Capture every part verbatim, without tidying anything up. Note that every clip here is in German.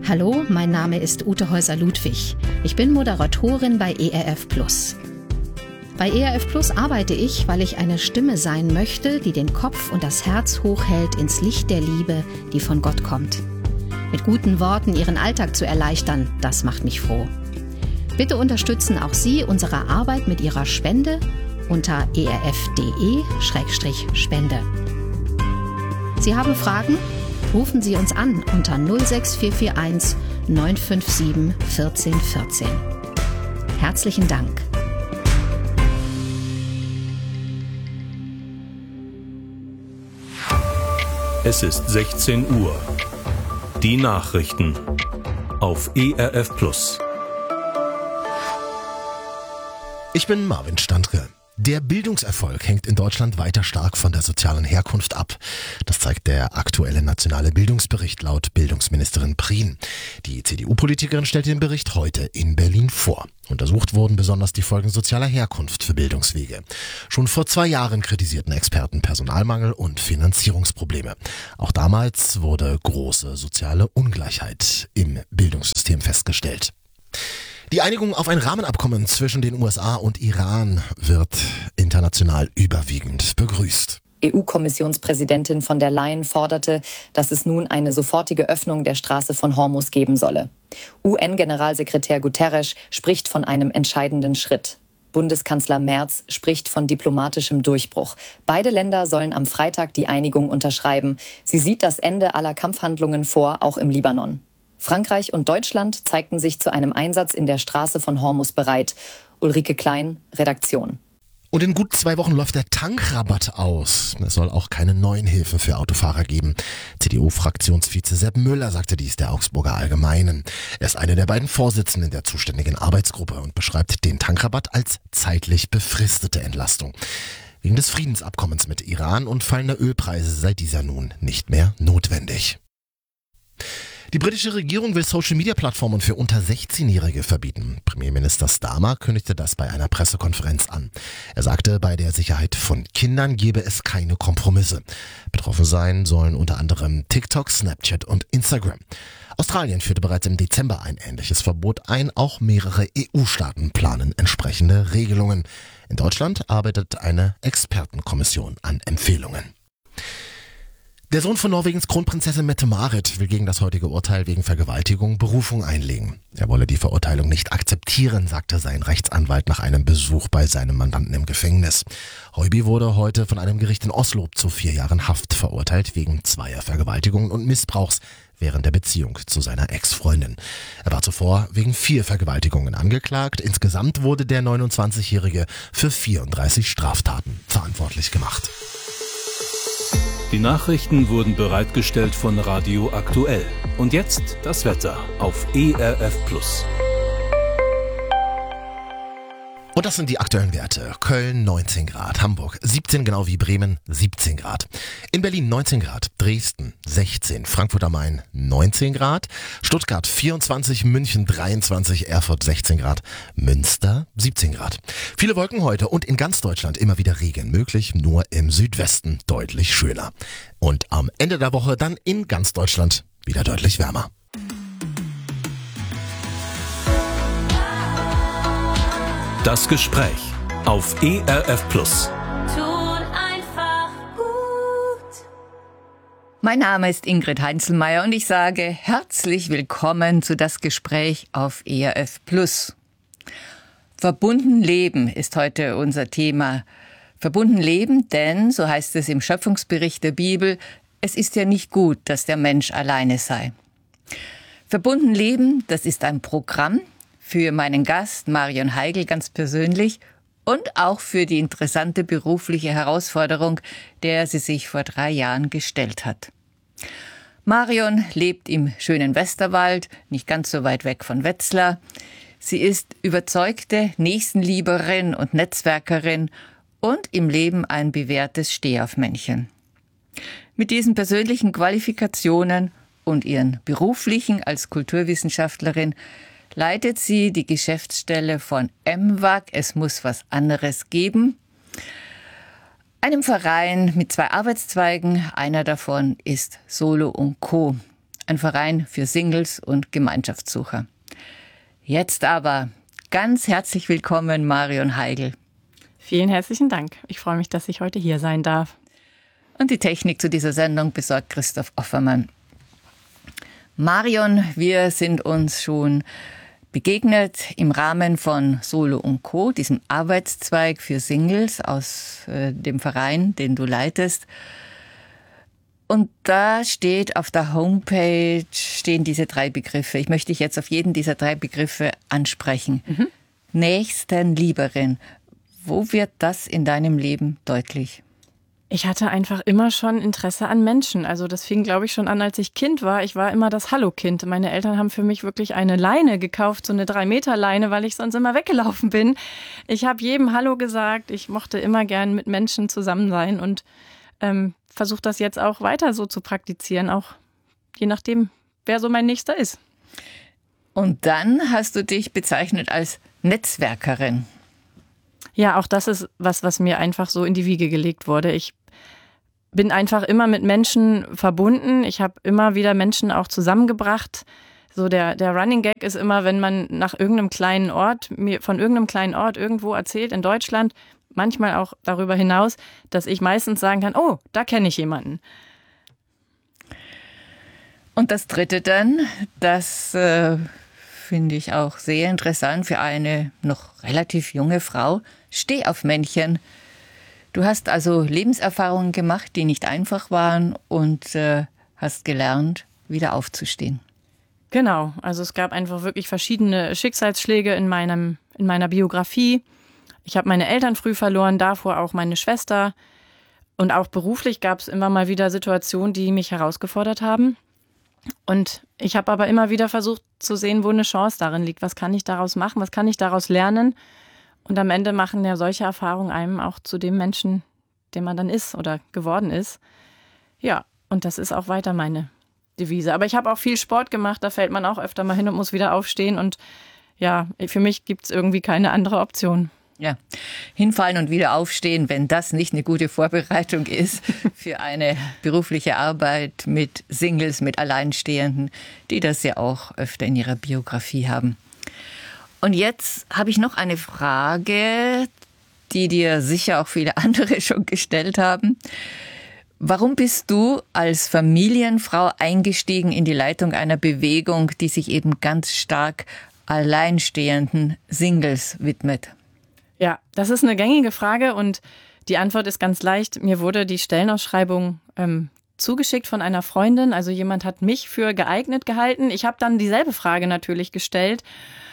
Hallo, mein Name ist Ute Häuser-Ludwig. Ich bin Moderatorin bei E R F Plus. Bei E R F Plus arbeite ich, weil ich eine Stimme sein möchte, die den Kopf und das Herz hochhält ins Licht der Liebe, die von Gott kommt. Mit guten Worten Ihren Alltag zu erleichtern, das macht mich froh. Bitte unterstützen auch Sie unsere Arbeit mit Ihrer Spende unter e r f punkt d e slash spende. Sie haben Fragen? Rufen Sie uns an unter null sechs vier vier eins neun fünf sieben eins vier eins vier. Herzlichen Dank. Es ist sechzehn Uhr. Die Nachrichten auf E R F Plus. Ich bin Marvin Standke. Der Bildungserfolg hängt in Deutschland weiter stark von der sozialen Herkunft ab. Das zeigt der aktuelle nationale Bildungsbericht laut Bildungsministerin Prien. Die C D U-Politikerin stellte den Bericht heute in Berlin vor. Untersucht wurden besonders die Folgen sozialer Herkunft für Bildungswege. Schon vor zwei Jahren kritisierten Experten Personalmangel und Finanzierungsprobleme. Auch damals wurde große soziale Ungleichheit im Bildungssystem festgestellt. Die Einigung auf ein Rahmenabkommen zwischen den U S A und Iran wird international überwiegend begrüßt. E U-Kommissionspräsidentin von der Leyen forderte, dass es nun eine sofortige Öffnung der Straße von Hormuz geben solle. U N-Generalsekretär Guterres spricht von einem entscheidenden Schritt. Bundeskanzler Merz spricht von diplomatischem Durchbruch. Beide Länder sollen am Freitag die Einigung unterschreiben. Sie sieht das Ende aller Kampfhandlungen vor, auch im Libanon. Frankreich und Deutschland zeigten sich zu einem Einsatz in der Straße von Hormuz bereit. Ulrike Klein, Redaktion. Und in gut zwei Wochen läuft der Tankrabatt aus. Es soll auch keine neuen Hilfen für Autofahrer geben. C D U-Fraktionsvize Sepp Müller sagte dies der Augsburger Allgemeinen. Er ist einer der beiden Vorsitzenden der zuständigen Arbeitsgruppe und beschreibt den Tankrabatt als zeitlich befristete Entlastung. Wegen des Friedensabkommens mit Iran und fallender Ölpreise sei dieser nun nicht mehr notwendig. Die britische Regierung will Social-Media-Plattformen für unter sechzehnjährige verbieten. Premierminister Starmer kündigte das bei einer Pressekonferenz an. Er sagte, bei der Sicherheit von Kindern gebe es keine Kompromisse. Betroffen sein sollen unter anderem TikTok, Snapchat und Instagram. Australien führte bereits im Dezember ein ähnliches Verbot ein. Auch mehrere E U-Staaten planen entsprechende Regelungen. In Deutschland arbeitet eine Expertenkommission an Empfehlungen. Der Sohn von Norwegens Kronprinzessin Mette-Marit will gegen das heutige Urteil wegen Vergewaltigung Berufung einlegen. Er wolle die Verurteilung nicht akzeptieren, sagte sein Rechtsanwalt nach einem Besuch bei seinem Mandanten im Gefängnis. Heuby wurde heute von einem Gericht in Oslo zu vier Jahren Haft verurteilt wegen zweier Vergewaltigungen und Missbrauchs während der Beziehung zu seiner Ex-Freundin. Er war zuvor wegen vier Vergewaltigungen angeklagt. Insgesamt wurde der neunundzwanzigjährige für vierunddreißig Straftaten verantwortlich gemacht. Die Nachrichten wurden bereitgestellt von Radio Aktuell. Und jetzt das Wetter auf E R F Plus. Und das sind die aktuellen Werte. Köln neunzehn Grad, Hamburg siebzehn, genau wie Bremen siebzehn Grad. In Berlin neunzehn Grad, Dresden sechzehn, Frankfurt am Main neunzehn Grad, Stuttgart vierundzwanzig, München dreiundzwanzig, Erfurt sechzehn Grad, Münster siebzehn Grad. Viele Wolken heute und in ganz Deutschland immer wieder Regen möglich, nur im Südwesten deutlich schöner. Und am Ende der Woche dann in ganz Deutschland wieder deutlich wärmer. Das Gespräch auf E R F Plus. Tut einfach gut. Mein Name ist Ingrid Heinzelmeier und ich sage herzlich willkommen zu Das Gespräch auf E R F Plus. Verbunden leben ist heute unser Thema. Verbunden leben, denn, so heißt es im Schöpfungsbericht der Bibel, es ist ja nicht gut, dass der Mensch alleine sei. Verbunden leben, das ist ein Programm, für meinen Gast Marion Heigl ganz persönlich und auch für die interessante berufliche Herausforderung, der sie sich vor drei Jahren gestellt hat. Marion lebt im schönen Westerwald, nicht ganz so weit weg von Wetzlar. Sie ist überzeugte Nächstenlieberin und Netzwerkerin und im Leben ein bewährtes Stehaufmännchen. Mit diesen persönlichen Qualifikationen und ihren beruflichen als Kulturwissenschaftlerin leitet sie die Geschäftsstelle von M W A G, es muss was anderes geben, einem Verein mit zwei Arbeitszweigen. Einer davon ist Solo und Co. ein Verein für Singles und Gemeinschaftssucher. Jetzt aber ganz herzlich willkommen, Marion Heigl. Vielen herzlichen Dank. Ich freue mich, dass ich heute hier sein darf. Und die Technik zu dieser Sendung besorgt Christoph Offermann. Marion, wir sind uns schon begegnet im Rahmen von Solo und Co., diesem Arbeitszweig für Singles aus äh, dem Verein, den du leitest. Und da steht auf der Homepage, stehen diese drei Begriffe. Ich möchte dich jetzt auf jeden dieser drei Begriffe ansprechen. Mhm. Nächstenlieberin. Wo wird das in deinem Leben deutlich? Ich hatte einfach immer schon Interesse an Menschen. Also das fing, glaube ich, schon an, als ich Kind war. Ich war immer das Hallo-Kind. Meine Eltern haben für mich wirklich eine Leine gekauft, so eine drei Meter Leine, weil ich sonst immer weggelaufen bin. Ich habe jedem Hallo gesagt. Ich mochte immer gern mit Menschen zusammen sein und ähm, versuche das jetzt auch weiter so zu praktizieren, auch je nachdem, wer so mein Nächster ist. Und dann hast du dich bezeichnet als Netzwerkerin. Ja, auch das ist was, was mir einfach so in die Wiege gelegt wurde. Ich bin einfach immer mit Menschen verbunden. Ich habe immer wieder Menschen auch zusammengebracht. So der, der Running Gag ist immer, wenn man nach irgendeinem kleinen Ort, mir von irgendeinem kleinen Ort irgendwo erzählt in Deutschland, manchmal auch darüber hinaus, dass ich meistens sagen kann, oh, da kenne ich jemanden. Und das Dritte dann, das äh, finde ich auch sehr interessant für eine noch relativ junge Frau, steh auf Männchen. Du hast also Lebenserfahrungen gemacht, die nicht einfach waren und äh, hast gelernt, wieder aufzustehen. Genau, also es gab einfach wirklich verschiedene Schicksalsschläge in meinem, in meiner Biografie. Ich habe meine Eltern früh verloren, davor auch meine Schwester. Und auch beruflich gab es immer mal wieder Situationen, die mich herausgefordert haben. Und ich habe aber immer wieder versucht zu sehen, wo eine Chance darin liegt. Was kann ich daraus machen? Was kann ich daraus lernen? Und am Ende machen ja solche Erfahrungen einem auch zu dem Menschen, den man dann ist oder geworden ist. Ja, und das ist auch weiter meine Devise. Aber ich habe auch viel Sport gemacht, da fällt man auch öfter mal hin und muss wieder aufstehen. Und ja, für mich gibt es irgendwie keine andere Option. Ja, hinfallen und wieder aufstehen, wenn das nicht eine gute Vorbereitung ist für eine berufliche Arbeit mit Singles, mit Alleinstehenden, die das ja auch öfter in ihrer Biografie haben. Und jetzt habe ich noch eine Frage, die dir sicher auch viele andere schon gestellt haben. Warum bist du als Familienfrau eingestiegen in die Leitung einer Bewegung, die sich eben ganz stark alleinstehenden Singles widmet? Ja, das ist eine gängige Frage und die Antwort ist ganz leicht. Mir wurde die Stellenausschreibung ähm, zugeschickt von einer Freundin. Also jemand hat mich für geeignet gehalten. Ich habe dann dieselbe Frage natürlich gestellt.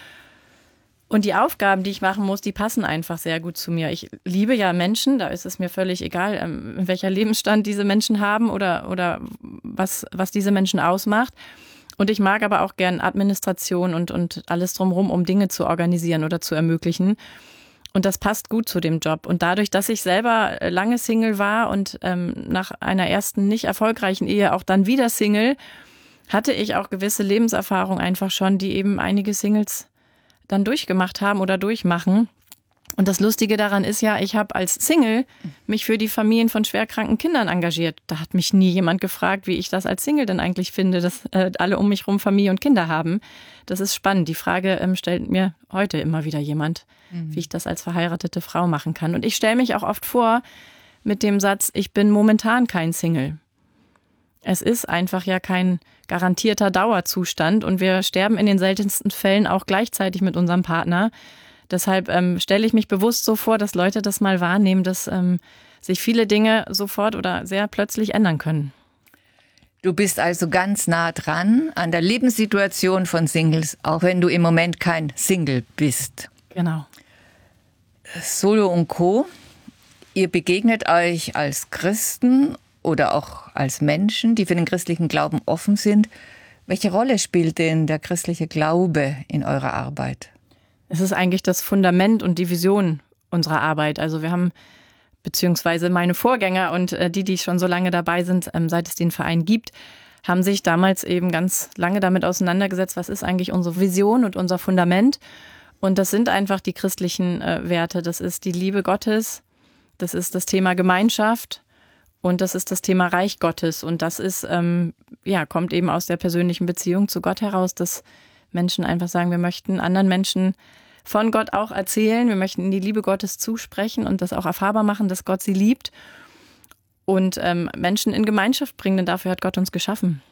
Und die Aufgaben, die ich machen muss, die passen einfach sehr gut zu mir. Ich liebe ja Menschen, da ist es mir völlig egal, in welcher Lebensstand diese Menschen haben oder, oder was, was diese Menschen ausmacht. Und ich mag aber auch gern Administration und, und alles drumherum, um Dinge zu organisieren oder zu ermöglichen. Und das passt gut zu dem Job. Und dadurch, dass ich selber lange Single war und ähm, nach einer ersten nicht erfolgreichen Ehe auch dann wieder Single, hatte ich auch gewisse Lebenserfahrung einfach schon, die eben einige Singles dann durchgemacht haben oder durchmachen. Und das Lustige daran ist ja, ich habe als Single mich für die Familien von schwerkranken Kindern engagiert. Da hat mich nie jemand gefragt, wie ich das als Single denn eigentlich finde, dass äh, alle um mich rum Familie und Kinder haben. Das ist spannend. Die Frage ähm, stellt mir heute immer wieder jemand, mhm. wie ich das als verheiratete Frau machen kann. Und ich stelle mich auch oft vor mit dem Satz, ich bin momentan kein Single. Es ist einfach ja kein garantierter Dauerzustand und wir sterben in den seltensten Fällen auch gleichzeitig mit unserem Partner. Deshalb ähm, stelle ich mich bewusst so vor, dass Leute das mal wahrnehmen, dass ähm, sich viele Dinge sofort oder sehr plötzlich ändern können. Du bist also ganz nah dran an der Lebenssituation von Singles, auch wenn du im Moment kein Single bist. Genau. Solo und Co., ihr begegnet euch als Christen oder auch als Menschen, die für den christlichen Glauben offen sind. Welche Rolle spielt denn der christliche Glaube in eurer Arbeit? Es ist eigentlich das Fundament und die Vision unserer Arbeit. Also wir haben, beziehungsweise meine Vorgänger und äh, die, die schon so lange dabei sind, ähm, seit es den Verein gibt, haben sich damals eben ganz lange damit auseinandergesetzt, was ist eigentlich unsere Vision und unser Fundament. Und das sind einfach die christlichen äh, Werte. Das ist die Liebe Gottes, das ist das Thema Gemeinschaft Und das ist das Thema Reich Gottes. Und das ist, ähm, ja, kommt eben aus der persönlichen Beziehung zu Gott heraus, dass Menschen einfach sagen, wir möchten anderen Menschen von Gott auch erzählen. Wir möchten ihnen die Liebe Gottes zusprechen und das auch erfahrbar machen, dass Gott sie liebt. Und ähm, Menschen in Gemeinschaft bringen, denn dafür hat Gott uns geschaffen.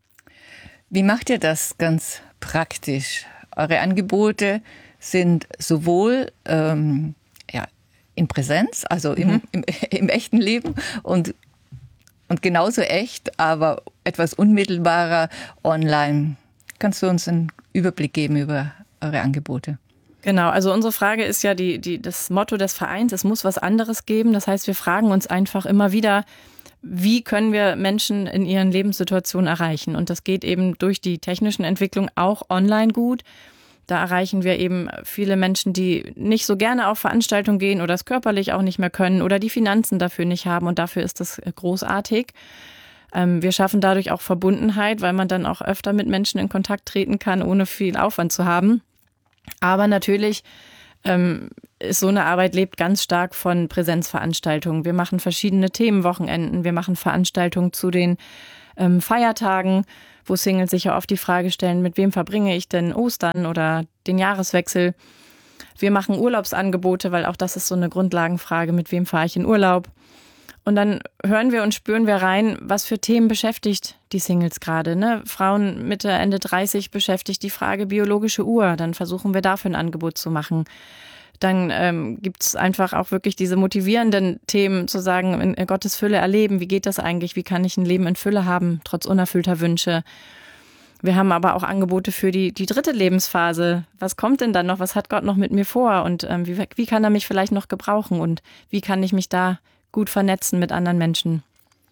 Wie macht ihr das ganz praktisch? Eure Angebote sind sowohl ähm, ja, in Präsenz, also im, mhm. im, im echten Leben und, und genauso echt, aber etwas unmittelbarer online. Kannst du uns einen Überblick geben über eure Angebote? Genau, also unsere Frage ist ja die, die, das Motto des Vereins, es muss was anderes geben. Das heißt, wir fragen uns einfach immer wieder, wie können wir Menschen in ihren Lebenssituationen erreichen? Und das geht eben durch die technischen Entwicklungen auch online gut. Da erreichen wir eben viele Menschen, die nicht so gerne auf Veranstaltungen gehen oder es körperlich auch nicht mehr können oder die Finanzen dafür nicht haben. Und dafür ist das großartig. Wir schaffen dadurch auch Verbundenheit, weil man dann auch öfter mit Menschen in Kontakt treten kann, ohne viel Aufwand zu haben. Aber natürlich ähm, ist so eine Arbeit lebt ganz stark von Präsenzveranstaltungen. Wir machen verschiedene Themenwochenenden, wir machen Veranstaltungen zu den ähm, Feiertagen, wo Singles sich ja oft die Frage stellen, mit wem verbringe ich denn Ostern oder den Jahreswechsel. Wir machen Urlaubsangebote, weil auch das ist so eine Grundlagenfrage, mit wem fahre ich in Urlaub. Und dann hören wir und spüren wir rein, was für Themen beschäftigt die Singles gerade. Ne? Frauen Mitte, Ende dreißig beschäftigt die Frage biologische Uhr. Dann versuchen wir dafür ein Angebot zu machen. Dann ähm, gibt es einfach auch wirklich diese motivierenden Themen zu sagen, in Gottes Fülle erleben. Wie geht das eigentlich? Wie kann ich ein Leben in Fülle haben, trotz unerfüllter Wünsche? Wir haben aber auch Angebote für die, die dritte Lebensphase. Was kommt denn dann noch? Was hat Gott noch mit mir vor? Und ähm, wie, wie kann er mich vielleicht noch gebrauchen? Und wie kann ich mich da gut vernetzen mit anderen Menschen?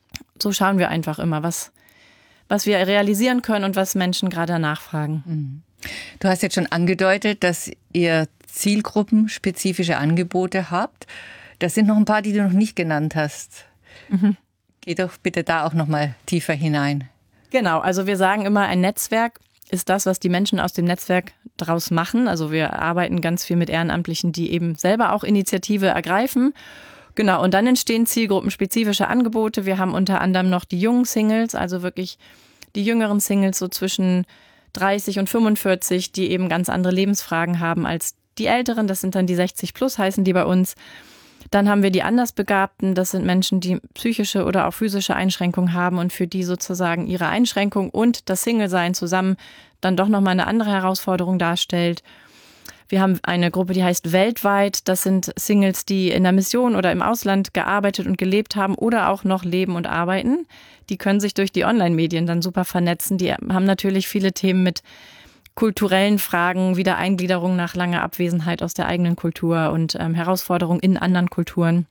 So schauen wir einfach immer, was, was wir realisieren können und was Menschen gerade nachfragen. Du hast jetzt schon angedeutet, dass ihr zielgruppenspezifische Angebote habt. Das sind noch ein paar, die du noch nicht genannt hast. Mhm. Geh doch bitte da auch noch mal tiefer hinein. Genau, also wir sagen immer, ein Netzwerk ist das, was die Menschen aus dem Netzwerk draus machen. Also wir arbeiten ganz viel mit Ehrenamtlichen, die eben selber auch Initiative ergreifen. Genau, und dann entstehen zielgruppenspezifische Angebote. Wir haben unter anderem noch die jungen Singles, also wirklich die jüngeren Singles so zwischen dreißig und fünfundvierzig, die eben ganz andere Lebensfragen haben als die Älteren. Das sind dann die sechzig plus, heißen die bei uns. Dann haben wir die Andersbegabten. Das sind Menschen, die psychische oder auch physische Einschränkungen haben und für die sozusagen ihre Einschränkung und das Single-Sein zusammen dann doch nochmal eine andere Herausforderung darstellt. Wir haben eine Gruppe, die heißt Weltweit. Das sind Singles, die in der Mission oder im Ausland gearbeitet und gelebt haben oder auch noch leben und arbeiten. Die können sich durch die Online-Medien dann super vernetzen. Die haben natürlich viele Themen mit kulturellen Fragen, Wiedereingliederung nach langer Abwesenheit aus der eigenen Kultur und ähm, Herausforderungen in anderen Kulturen.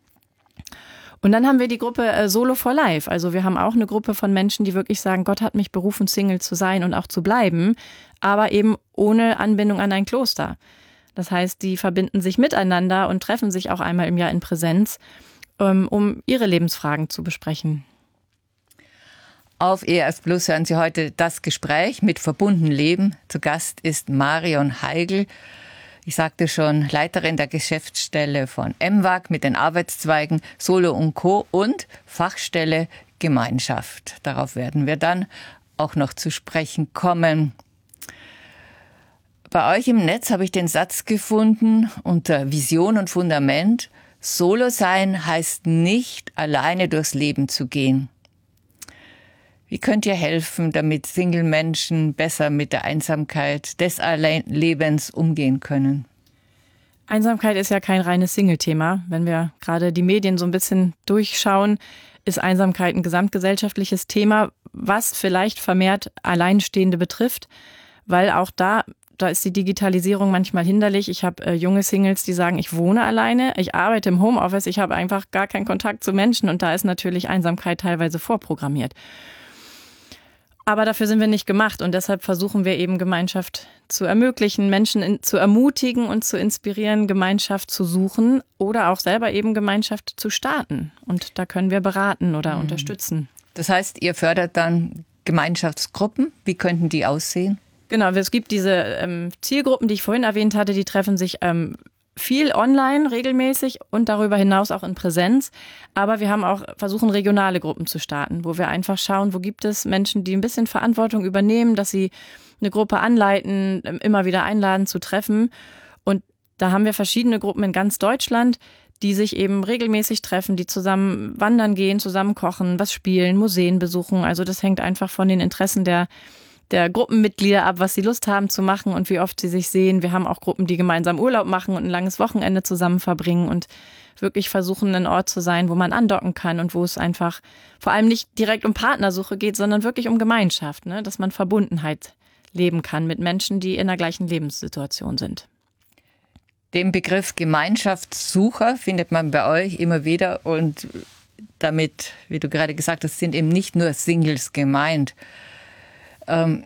Und dann haben wir die Gruppe äh, Solo for Life. Also wir haben auch eine Gruppe von Menschen, die wirklich sagen, Gott hat mich berufen, Single zu sein und auch zu bleiben, aber eben ohne Anbindung an ein Kloster. Das heißt, die verbinden sich miteinander und treffen sich auch einmal im Jahr in Präsenz, um ihre Lebensfragen zu besprechen. Auf E R F Plus hören Sie heute das Gespräch mit Verbunden Leben. Zu Gast ist Marion Heigl. Ich sagte schon, Leiterin der Geschäftsstelle von M W A G mit den Arbeitszweigen Solo und Co. und Fachstelle Gemeinschaft. Darauf werden wir dann auch noch zu sprechen kommen. Bei euch im Netz habe ich den Satz gefunden unter Vision und Fundament: Solo sein heißt nicht, alleine durchs Leben zu gehen. Wie könnt ihr helfen, damit Single-Menschen besser mit der Einsamkeit des Alleinlebens umgehen können? Einsamkeit ist ja kein reines Single-Thema. Wenn wir gerade die Medien so ein bisschen durchschauen, ist Einsamkeit ein gesamtgesellschaftliches Thema, was vielleicht vermehrt Alleinstehende betrifft, weil auch da Da ist die Digitalisierung manchmal hinderlich. Ich habe äh, junge Singles, die sagen, ich wohne alleine, ich arbeite im Homeoffice, ich habe einfach gar keinen Kontakt zu Menschen und da ist natürlich Einsamkeit teilweise vorprogrammiert. Aber dafür sind wir nicht gemacht und deshalb versuchen wir eben Gemeinschaft zu ermöglichen, Menschen in, zu ermutigen und zu inspirieren, Gemeinschaft zu suchen oder auch selber eben Gemeinschaft zu starten. Und da können wir beraten oder mhm. unterstützen. Das heißt, ihr fördert dann Gemeinschaftsgruppen. Wie könnten die aussehen? Genau, es gibt diese ähm, Zielgruppen, die ich vorhin erwähnt hatte, die treffen sich ähm, viel online regelmäßig und darüber hinaus auch in Präsenz. Aber wir haben auch versuchen, regionale Gruppen zu starten, wo wir einfach schauen, wo gibt es Menschen, die ein bisschen Verantwortung übernehmen, dass sie eine Gruppe anleiten, immer wieder einladen zu Treffen. Und da haben wir verschiedene Gruppen in ganz Deutschland, die sich eben regelmäßig treffen, die zusammen wandern gehen, zusammen kochen, was spielen, Museen besuchen. Also das hängt einfach von den Interessen der der Gruppenmitglieder ab, was sie Lust haben zu machen und wie oft sie sich sehen. Wir haben auch Gruppen, die gemeinsam Urlaub machen und ein langes Wochenende zusammen verbringen und wirklich versuchen, ein Ort zu sein, wo man andocken kann und wo es einfach vor allem nicht direkt um Partnersuche geht, sondern wirklich um Gemeinschaft, ne? Dass man Verbundenheit leben kann mit Menschen, die in der gleichen Lebenssituation sind. Den Begriff Gemeinschaftssucher findet man bei euch immer wieder und damit, wie du gerade gesagt hast, sind eben nicht nur Singles gemeint. Ähm,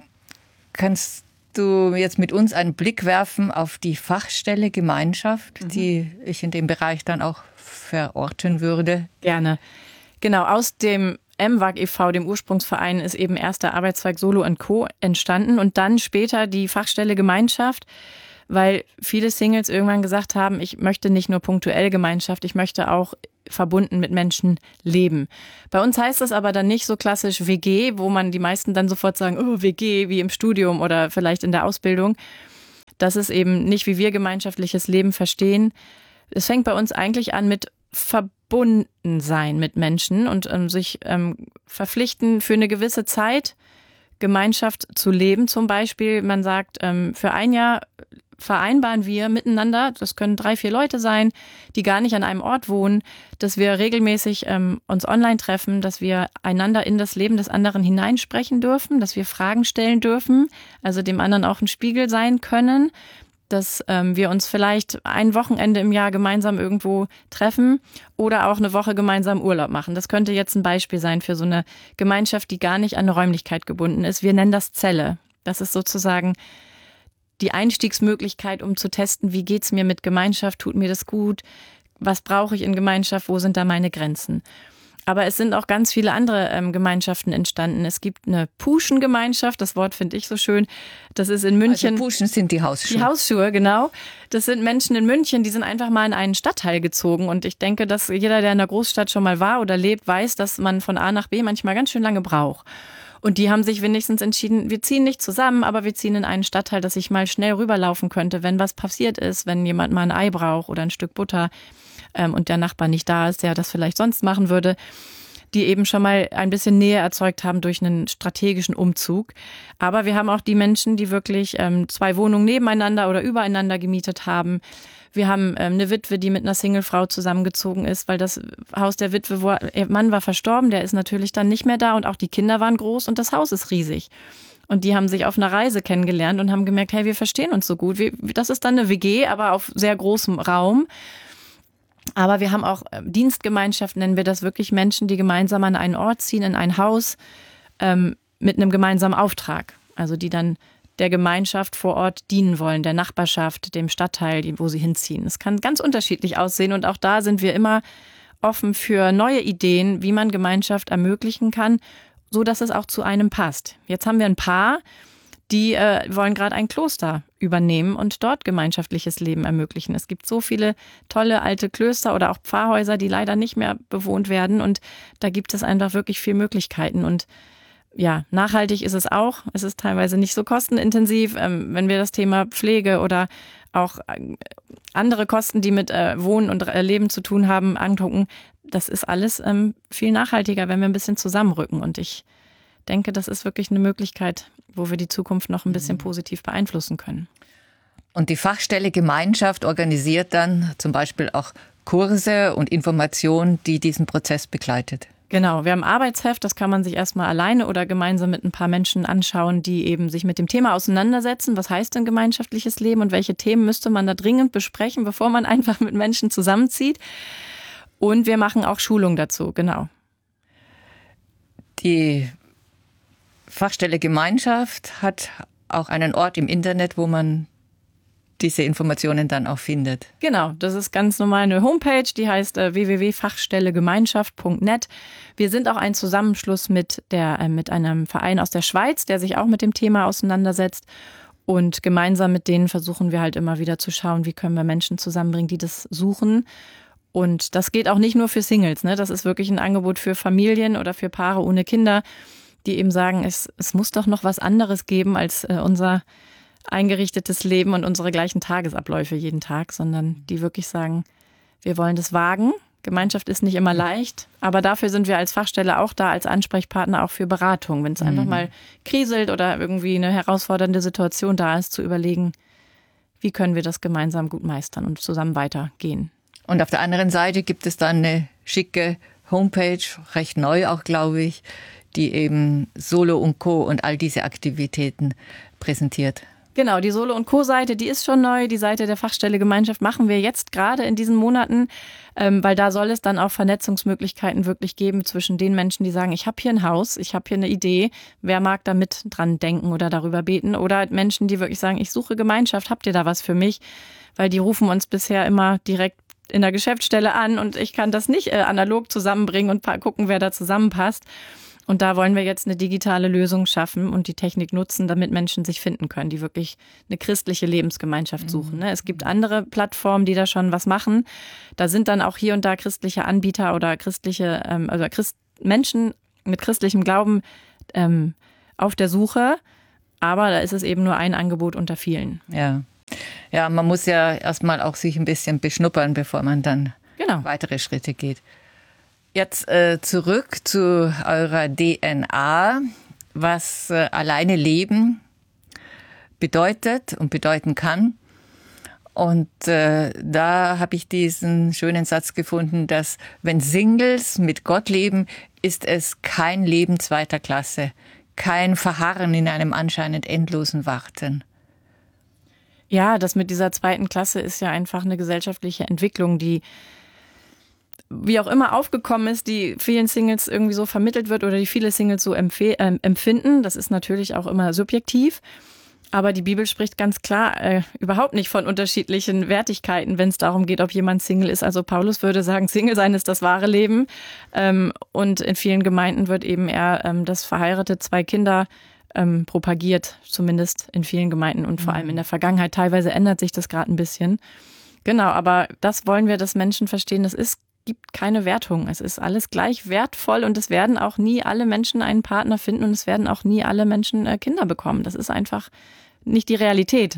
kannst du jetzt mit uns einen Blick werfen auf die Fachstelle Gemeinschaft, mhm. die ich in dem Bereich dann auch verorten würde? Gerne. Genau, aus dem M W A G e V, dem Ursprungsverein, ist eben erst der Arbeitszweig Solo und Co. entstanden und dann später die Fachstelle Gemeinschaft, weil viele Singles irgendwann gesagt haben, ich möchte nicht nur punktuell Gemeinschaft, ich möchte auch verbunden mit Menschen leben. Bei uns heißt das aber dann nicht so klassisch W G, wo man die meisten dann sofort sagen, oh, W G, wie im Studium oder vielleicht in der Ausbildung. Das ist eben nicht, wie wir gemeinschaftliches Leben verstehen. Es fängt bei uns eigentlich an mit verbunden sein mit Menschen und ähm, sich ähm, verpflichten für eine gewisse Zeit, Gemeinschaft zu leben. Zum Beispiel, man sagt, ähm, für ein Jahr vereinbaren wir miteinander, das können drei, vier Leute sein, die gar nicht an einem Ort wohnen, dass wir regelmäßig ähm, uns online treffen, dass wir einander in das Leben des anderen hineinsprechen dürfen, dass wir Fragen stellen dürfen, also dem anderen auch ein Spiegel sein können, dass ähm, wir uns vielleicht ein Wochenende im Jahr gemeinsam irgendwo treffen oder auch eine Woche gemeinsam Urlaub machen. Das könnte jetzt ein Beispiel sein für so eine Gemeinschaft, die gar nicht an eine Räumlichkeit gebunden ist. Wir nennen das Zelle. Das ist sozusagen die Einstiegsmöglichkeit, um zu testen, wie geht's mir mit Gemeinschaft, tut mir das gut, was brauche ich in Gemeinschaft, wo sind da meine Grenzen. Aber es sind auch ganz viele andere ähm, Gemeinschaften entstanden. Es gibt eine Puschen-Gemeinschaft, das Wort finde ich so schön. Das ist in München. Also Puschen sind die Hausschuhe. Die Hausschuhe, genau. Das sind Menschen in München, die sind einfach mal in einen Stadtteil gezogen. Und ich denke, dass jeder, der in der Großstadt schon mal war oder lebt, weiß, dass man von A nach B manchmal ganz schön lange braucht. Und die haben sich wenigstens entschieden, wir ziehen nicht zusammen, aber wir ziehen in einen Stadtteil, dass ich mal schnell rüberlaufen könnte, wenn was passiert ist, wenn jemand mal ein Ei braucht oder ein Stück Butter ähm, und der Nachbar nicht da ist, der das vielleicht sonst machen würde, die eben schon mal ein bisschen Nähe erzeugt haben durch einen strategischen Umzug. Aber wir haben auch die Menschen, die wirklich ähm, zwei Wohnungen nebeneinander oder übereinander gemietet haben. Wir haben ähm, eine Witwe, die mit einer Singlefrau zusammengezogen ist, weil das Haus der Witwe, wo ihr Mann war verstorben, der ist natürlich dann nicht mehr da und auch die Kinder waren groß und das Haus ist riesig. Und die haben sich auf einer Reise kennengelernt und haben gemerkt, hey, wir verstehen uns so gut. Wir, das ist dann eine W G, aber auf sehr großem Raum. Aber wir haben auch Dienstgemeinschaften, nennen wir das, wirklich Menschen, die gemeinsam an einen Ort ziehen, in ein Haus ähm, mit einem gemeinsamen Auftrag. Also die dann der Gemeinschaft vor Ort dienen wollen, der Nachbarschaft, dem Stadtteil, wo sie hinziehen. Es kann ganz unterschiedlich aussehen und auch da sind wir immer offen für neue Ideen, wie man Gemeinschaft ermöglichen kann, so dass es auch zu einem passt. Jetzt haben wir ein Paar, die äh, wollen gerade ein Kloster übernehmen und dort gemeinschaftliches Leben ermöglichen. Es gibt so viele tolle alte Klöster oder auch Pfarrhäuser, die leider nicht mehr bewohnt werden und da gibt es einfach wirklich viele Möglichkeiten und ja, nachhaltig ist es auch. Es ist teilweise nicht so kostenintensiv. Ähm, wenn wir das Thema Pflege oder auch äh, andere Kosten, die mit äh, Wohnen und äh, Leben zu tun haben, angucken, das ist alles ähm, viel nachhaltiger, wenn wir ein bisschen zusammenrücken. Und ich denke, das ist wirklich eine Möglichkeit, wo wir die Zukunft noch ein bisschen positiv beeinflussen können. Und die Fachstelle Gemeinschaft organisiert dann zum Beispiel auch Kurse und Informationen, die diesen Prozess begleitet. Genau, wir haben ein Arbeitsheft, das kann man sich erstmal alleine oder gemeinsam mit ein paar Menschen anschauen, die eben sich mit dem Thema auseinandersetzen. Was heißt denn gemeinschaftliches Leben und welche Themen müsste man da dringend besprechen, bevor man einfach mit Menschen zusammenzieht? Und wir machen auch Schulungen dazu, genau. Die Fachstelle Gemeinschaft hat auch einen Ort im Internet, wo man diese Informationen dann auch findet. Genau, das ist ganz normal eine Homepage, die heißt äh, w w w punkt fachstellegemeinschaft punkt net. Wir sind auch ein Zusammenschluss mit, der, äh, mit einem Verein aus der Schweiz, der sich auch mit dem Thema auseinandersetzt. Und gemeinsam mit denen versuchen wir halt immer wieder zu schauen, wie können wir Menschen zusammenbringen, die das suchen. Und das geht auch nicht nur für Singles, ne? Das ist wirklich ein Angebot für Familien oder für Paare ohne Kinder, die eben sagen, es, es muss doch noch was anderes geben als äh, unser eingerichtetes Leben und unsere gleichen Tagesabläufe jeden Tag, sondern die wirklich sagen, wir wollen das wagen. Gemeinschaft ist nicht immer leicht, aber dafür sind wir als Fachstelle auch da, als Ansprechpartner auch für Beratung. Wenn es mhm. einfach mal kriselt oder irgendwie eine herausfordernde Situation da ist, zu überlegen, wie können wir das gemeinsam gut meistern und zusammen weitergehen. Und auf der anderen Seite gibt es dann eine schicke Homepage, recht neu auch, glaube ich, die eben Solo und Co. und all diese Aktivitäten präsentiert. Genau, die Solo und Co-Seite, die ist schon neu. Die Seite der Fachstelle Gemeinschaft machen wir jetzt gerade in diesen Monaten, ähm, weil da soll es dann auch Vernetzungsmöglichkeiten wirklich geben zwischen den Menschen, die sagen, ich habe hier ein Haus, ich habe hier eine Idee, wer mag da mit dran denken oder darüber beten, oder Menschen, die wirklich sagen, ich suche Gemeinschaft, habt ihr da was für mich? Weil die rufen uns bisher immer direkt in der Geschäftsstelle an und ich kann das nicht äh, analog zusammenbringen und gucken, wer da zusammenpasst. Und da wollen wir jetzt eine digitale Lösung schaffen und die Technik nutzen, damit Menschen sich finden können, die wirklich eine christliche Lebensgemeinschaft suchen. Mhm. Es gibt andere Plattformen, die da schon was machen. Da sind dann auch hier und da christliche Anbieter oder christliche, ähm, also Christ- Menschen mit christlichem Glauben ähm, auf der Suche. Aber da ist es eben nur ein Angebot unter vielen. Ja, ja, man muss ja erstmal auch sich ein bisschen beschnuppern, bevor man dann genau. weitere Schritte geht. Jetzt äh, zurück zu eurer D N A, was äh, alleine Leben bedeutet und bedeuten kann. Und äh, da habe ich diesen schönen Satz gefunden, dass wenn Singles mit Gott leben, ist es kein Leben zweiter Klasse, kein Verharren in einem anscheinend endlosen Warten. Ja, das mit dieser zweiten Klasse ist ja einfach eine gesellschaftliche Entwicklung, die wie auch immer aufgekommen ist, die vielen Singles irgendwie so vermittelt wird oder die viele Singles so empfe- äh, empfinden. Das ist natürlich auch immer subjektiv. Aber die Bibel spricht ganz klar äh, überhaupt nicht von unterschiedlichen Wertigkeiten, wenn es darum geht, ob jemand Single ist. Also Paulus würde sagen, Single sein ist das wahre Leben. Ähm, und in vielen Gemeinden wird eben eher ähm, das verheiratete zwei Kinder ähm, propagiert, zumindest in vielen Gemeinden und vor allem in der Vergangenheit. Teilweise ändert sich das gerade ein bisschen. Genau, aber das wollen wir, dass Menschen verstehen, das ist gibt keine Wertung. Es ist alles gleich wertvoll und es werden auch nie alle Menschen einen Partner finden und es werden auch nie alle Menschen äh, Kinder bekommen. Das ist einfach nicht die Realität.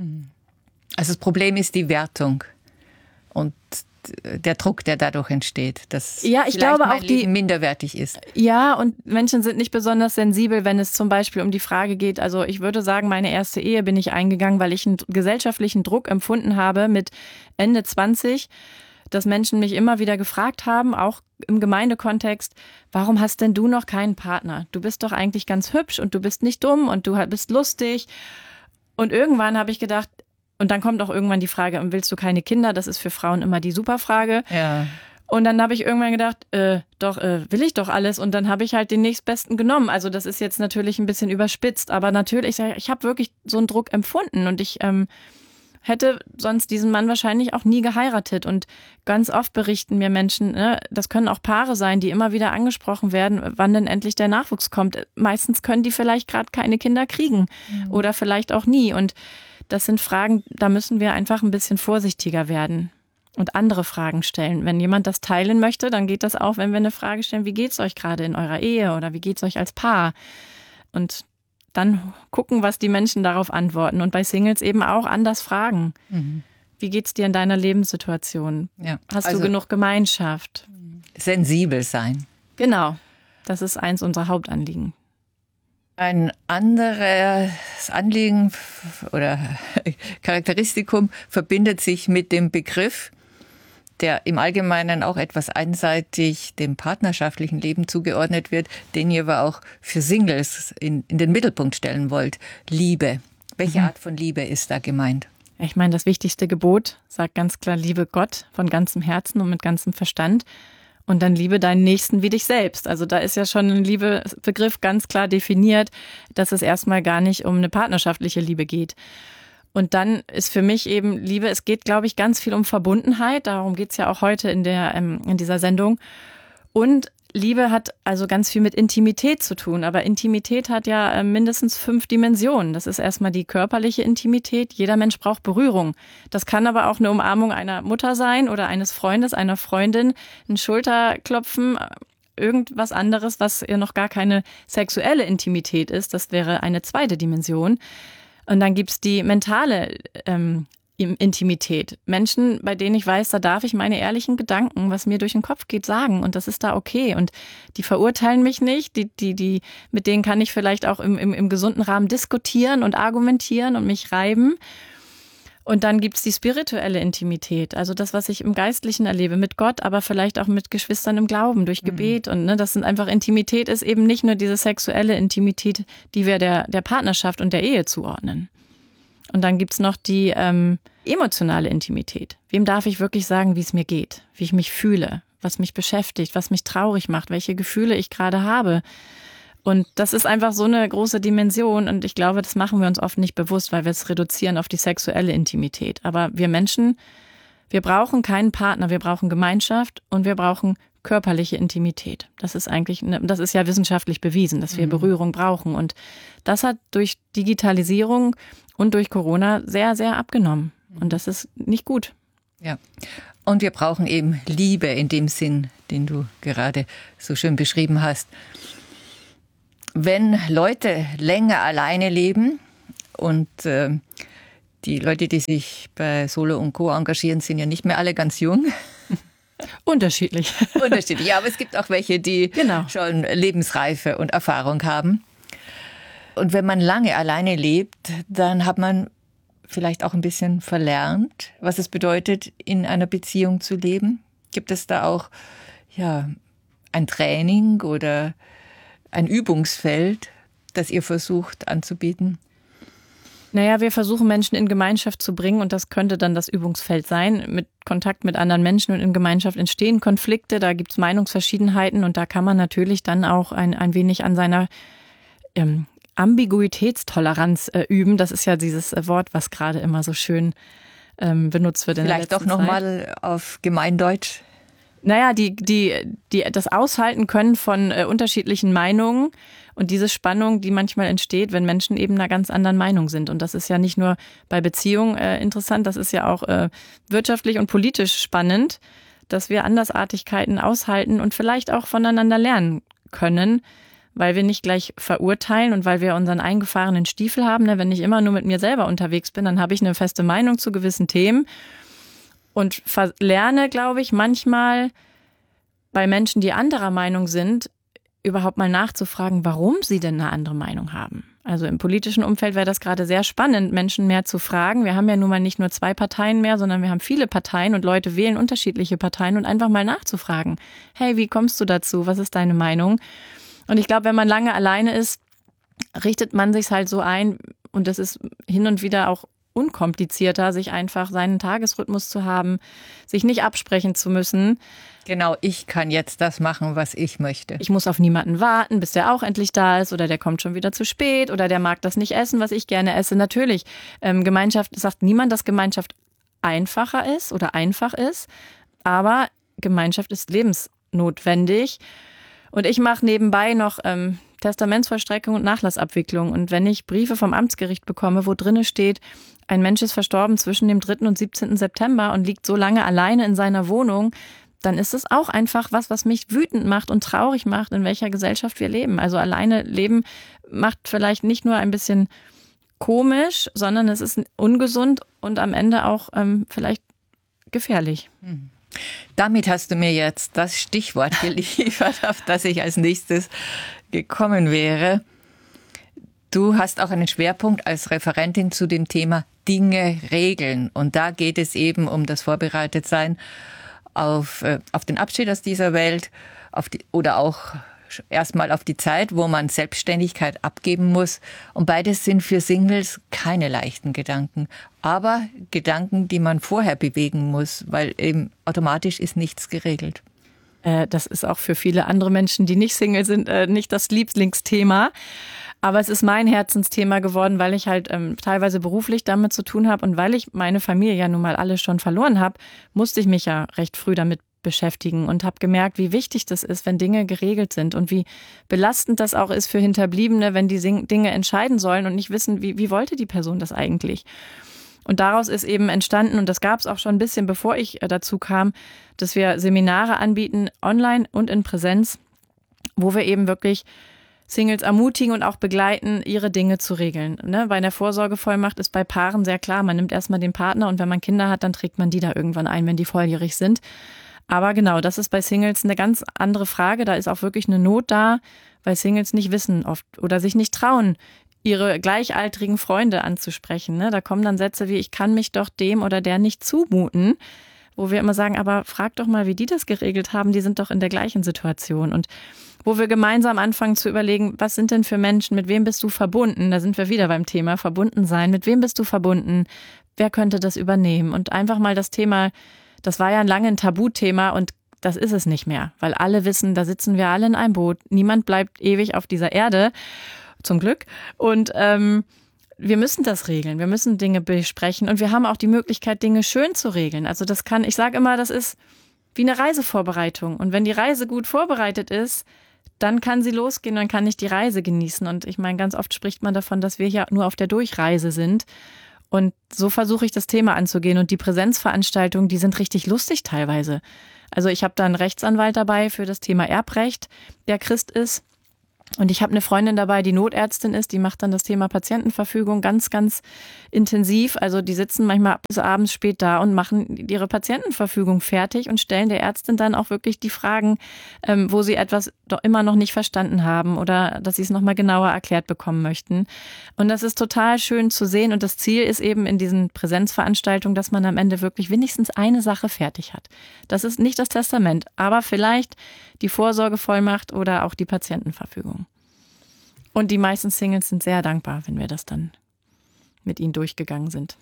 Also das Problem ist die Wertung und der Druck, der dadurch entsteht, dass ja, ich glaube mein auch Leben die minderwertig ist. Ja, und Menschen sind nicht besonders sensibel, wenn es zum Beispiel um die Frage geht. Also ich würde sagen, meine erste Ehe bin ich eingegangen, weil ich einen gesellschaftlichen Druck empfunden habe mit Ende zwanzig, dass Menschen mich immer wieder gefragt haben, auch im Gemeindekontext, warum hast denn du noch keinen Partner? Du bist doch eigentlich ganz hübsch und du bist nicht dumm und du bist lustig. Und irgendwann habe ich gedacht, und dann kommt auch irgendwann die Frage, willst du keine Kinder? Das ist für Frauen immer die Superfrage. Ja. Und dann habe ich irgendwann gedacht, äh, doch, äh, will ich doch alles. Und dann habe ich halt den nächstbesten genommen. Also das ist jetzt natürlich ein bisschen überspitzt, aber natürlich, ich habe wirklich so einen Druck empfunden und ich ähm, hätte sonst diesen Mann wahrscheinlich auch nie geheiratet. Und ganz oft berichten mir Menschen, ne, das können auch Paare sein, die immer wieder angesprochen werden, wann denn endlich der Nachwuchs kommt. Meistens können die vielleicht gerade keine Kinder kriegen mhm. oder vielleicht auch nie. Und das sind Fragen, da müssen wir einfach ein bisschen vorsichtiger werden und andere Fragen stellen. Wenn jemand das teilen möchte, dann geht das auch, wenn wir eine Frage stellen, wie geht's euch gerade in eurer Ehe oder wie geht's euch als Paar? Und dann gucken, was die Menschen darauf antworten und bei Singles eben auch anders fragen. Mhm. Wie geht's dir in deiner Lebenssituation? Ja. Hast also du genug Gemeinschaft? Sensibel sein. Genau, das ist eins unserer Hauptanliegen. Ein anderes Anliegen oder Charakteristikum verbindet sich mit dem Begriff, der im Allgemeinen auch etwas einseitig dem partnerschaftlichen Leben zugeordnet wird, den ihr aber auch für Singles in, in den Mittelpunkt stellen wollt. Liebe. Welche mhm. Art von Liebe ist da gemeint? Ich meine, das wichtigste Gebot sagt ganz klar, liebe Gott von ganzem Herzen und mit ganzem Verstand. Und dann liebe deinen Nächsten wie dich selbst. Also da ist ja schon ein Liebebegriff ganz klar definiert, dass es erstmal gar nicht um eine partnerschaftliche Liebe geht. Und dann ist für mich eben Liebe, es geht, glaube ich, ganz viel um Verbundenheit. Darum geht's ja auch heute in der in dieser Sendung. Und Liebe hat also ganz viel mit Intimität zu tun, aber Intimität hat ja äh, mindestens fünf Dimensionen. Das ist erstmal die körperliche Intimität. Jeder Mensch braucht Berührung. Das kann aber auch eine Umarmung einer Mutter sein oder eines Freundes, einer Freundin, ein Schulterklopfen, irgendwas anderes, was ja noch gar keine sexuelle Intimität ist. Das wäre eine zweite Dimension. Und dann gibt's die mentale ähm, Intimität. Menschen, bei denen ich weiß, da darf ich meine ehrlichen Gedanken, was mir durch den Kopf geht, sagen. Und das ist da okay. Und die verurteilen mich nicht. Die, die, die, mit denen kann ich vielleicht auch im, im, im gesunden Rahmen diskutieren und argumentieren und mich reiben. Und dann gibt's die spirituelle Intimität. Also das, was ich im Geistlichen erlebe, mit Gott, aber vielleicht auch mit Geschwistern im Glauben, durch Gebet. Mhm. Und ne, das sind einfach, Intimität ist eben nicht nur diese sexuelle Intimität, die wir der, der Partnerschaft und der Ehe zuordnen. Und dann gibt's noch die ähm, emotionale Intimität. Wem darf ich wirklich sagen, wie es mir geht, wie ich mich fühle, was mich beschäftigt, was mich traurig macht, welche Gefühle ich gerade habe. Und das ist einfach so eine große Dimension und ich glaube, das machen wir uns oft nicht bewusst, weil wir es reduzieren auf die sexuelle Intimität. Aber wir Menschen, wir brauchen keinen Partner, wir brauchen Gemeinschaft und wir brauchen körperliche Intimität. Das ist eigentlich, eine, das ist ja wissenschaftlich bewiesen, dass wir Berührung brauchen. Und das hat durch Digitalisierung und durch Corona sehr, sehr abgenommen. Und das ist nicht gut. Ja. Und wir brauchen eben Liebe in dem Sinn, den du gerade so schön beschrieben hast. Wenn Leute länger alleine leben und äh, die Leute, die sich bei Solo und Co. engagieren, sind ja nicht mehr alle ganz jung. Unterschiedlich. Unterschiedlich, ja, aber es gibt auch welche, die genau. schon Lebensreife und Erfahrung haben. Und wenn man lange alleine lebt, dann hat man vielleicht auch ein bisschen verlernt, was es bedeutet, in einer Beziehung zu leben. Gibt es da auch ja, ein Training oder ein Übungsfeld, das ihr versucht anzubieten? Naja, wir versuchen Menschen in Gemeinschaft zu bringen und das könnte dann das Übungsfeld sein. Mit Kontakt mit anderen Menschen und in Gemeinschaft entstehen Konflikte, da gibt's Meinungsverschiedenheiten und da kann man natürlich dann auch ein, ein wenig an seiner ähm, Ambiguitätstoleranz äh, üben. Das ist ja dieses äh, Wort, was gerade immer so schön ähm, benutzt wird in Vielleicht der letzten doch nochmal auf Gemeindeutsch. Naja, die, die, die, das Aushalten können von äh, unterschiedlichen Meinungen und diese Spannung, die manchmal entsteht, wenn Menschen eben einer ganz anderen Meinung sind. Und das ist ja nicht nur bei Beziehungen äh, interessant, das ist ja auch äh, wirtschaftlich und politisch spannend, dass wir Andersartigkeiten aushalten und vielleicht auch voneinander lernen können, weil wir nicht gleich verurteilen und weil wir unseren eingefahrenen Stiefel haben. Ne? Wenn ich immer nur mit mir selber unterwegs bin, dann habe ich eine feste Meinung zu gewissen Themen. Und lerne, glaube ich, manchmal bei Menschen, die anderer Meinung sind, überhaupt mal nachzufragen, warum sie denn eine andere Meinung haben. Also im politischen Umfeld wäre das gerade sehr spannend, Menschen mehr zu fragen. Wir haben ja nun mal nicht nur zwei Parteien mehr, sondern wir haben viele Parteien und Leute wählen unterschiedliche Parteien und einfach mal nachzufragen. Hey, wie kommst du dazu? Was ist deine Meinung? Und ich glaube, wenn man lange alleine ist, richtet man sich halt so ein und das ist hin und wieder auch unkomplizierter, sich einfach seinen Tagesrhythmus zu haben, sich nicht absprechen zu müssen. Genau, ich kann jetzt das machen, was ich möchte. Ich muss auf niemanden warten, bis der auch endlich da ist oder der kommt schon wieder zu spät oder der mag das nicht essen, was ich gerne esse. Natürlich, ähm, Gemeinschaft, sagt niemand, dass Gemeinschaft einfacher ist oder einfach ist, aber Gemeinschaft ist lebensnotwendig. Und ich mache nebenbei noch ähm, Testamentsvollstreckung und Nachlassabwicklung. Und wenn ich Briefe vom Amtsgericht bekomme, wo drinne steht, ein Mensch ist verstorben zwischen dem dritten und siebzehnten September und liegt so lange alleine in seiner Wohnung, dann ist es auch einfach was, was mich wütend macht und traurig macht, in welcher Gesellschaft wir leben. Also alleine leben macht vielleicht nicht nur ein bisschen komisch, sondern es ist ungesund und am Ende auch ähm, vielleicht gefährlich. Hm. Damit hast du mir jetzt das Stichwort geliefert, auf das ich als nächstes gekommen wäre. Du hast auch einen Schwerpunkt als Referentin zu dem Thema Dinge regeln. Und da geht es eben um das Vorbereitetsein auf, äh, auf den Abschied aus dieser Welt, auf die, oder auch erstmal auf die Zeit, wo man Selbstständigkeit abgeben muss. Und beides sind für Singles keine leichten Gedanken, aber Gedanken, die man vorher bewegen muss, weil eben automatisch ist nichts geregelt. Äh, das ist auch für viele andere Menschen, die nicht Single sind, äh, nicht das Lieblingsthema. Aber es ist mein Herzensthema geworden, weil ich halt ähm, teilweise beruflich damit zu tun habe und weil ich meine Familie ja nun mal alle schon verloren habe, musste ich mich ja recht früh damit beschäftigen und habe gemerkt, wie wichtig das ist, wenn Dinge geregelt sind und wie belastend das auch ist für Hinterbliebene, wenn die Dinge entscheiden sollen und nicht wissen, wie, wie wollte die Person das eigentlich. Und daraus ist eben entstanden, und das gab es auch schon ein bisschen, bevor ich dazu kam, dass wir Seminare anbieten, online und in Präsenz, wo wir eben wirklich Singles ermutigen und auch begleiten, ihre Dinge zu regeln. Ne? Bei einer Vorsorgevollmacht ist bei Paaren sehr klar, man nimmt erstmal den Partner und wenn man Kinder hat, dann trägt man die da irgendwann ein, wenn die volljährig sind. Aber genau, das ist bei Singles eine ganz andere Frage. Da ist auch wirklich eine Not da, weil Singles nicht wissen oft oder sich nicht trauen, ihre gleichaltrigen Freunde anzusprechen. Ne? Da kommen dann Sätze wie, ich kann mich doch dem oder der nicht zumuten, wo wir immer sagen, aber frag doch mal, wie die das geregelt haben, die sind doch in der gleichen Situation. Und wo wir gemeinsam anfangen zu überlegen, was sind denn für Menschen, mit wem bist du verbunden? Da sind wir wieder beim Thema verbunden sein. Mit wem bist du verbunden? Wer könnte das übernehmen? Und einfach mal das Thema, das war ja lange ein Tabuthema und das ist es nicht mehr, weil alle wissen, da sitzen wir alle in einem Boot. Niemand bleibt ewig auf dieser Erde. Zum Glück. Und ähm, wir müssen das regeln. Wir müssen Dinge besprechen und wir haben auch die Möglichkeit, Dinge schön zu regeln. Also das kann, ich sage immer, das ist wie eine Reisevorbereitung. Und wenn die Reise gut vorbereitet ist, dann kann sie losgehen, dann kann ich die Reise genießen. Und ich meine, ganz oft spricht man davon, dass wir hier nur auf der Durchreise sind. Und so versuche ich das Thema anzugehen. Und die Präsenzveranstaltungen, die sind richtig lustig teilweise. Also ich habe da einen Rechtsanwalt dabei für das Thema Erbrecht, der Christ ist. Und ich habe eine Freundin dabei, die Notärztin ist, die macht dann das Thema Patientenverfügung ganz, ganz intensiv. Also die sitzen manchmal bis abends spät da und machen ihre Patientenverfügung fertig und stellen der Ärztin dann auch wirklich die Fragen, ähm, wo sie etwas doch immer noch nicht verstanden haben oder dass sie es nochmal genauer erklärt bekommen möchten. Und das ist total schön zu sehen. Und das Ziel ist eben in diesen Präsenzveranstaltungen, dass man am Ende wirklich wenigstens eine Sache fertig hat. Das ist nicht das Testament, aber vielleicht die Vorsorgevollmacht oder auch die Patientenverfügung. Und die meisten Singles sind sehr dankbar, wenn wir das dann mit ihnen durchgegangen sind.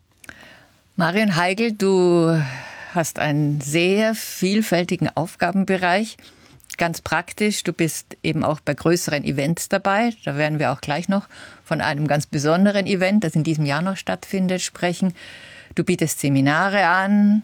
Marion Heigl, du hast einen sehr vielfältigen Aufgabenbereich. Ganz praktisch, du bist eben auch bei größeren Events dabei. Da werden wir auch gleich noch von einem ganz besonderen Event, das in diesem Jahr noch stattfindet, sprechen. Du bietest Seminare an,